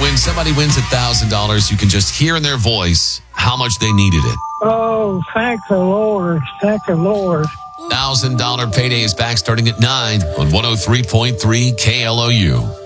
When somebody wins $1,000, you can just hear in their voice how much they needed it. Oh, thank the Lord. Thank the Lord. $1,000 payday is back starting at 9 on 103.3 KLOU.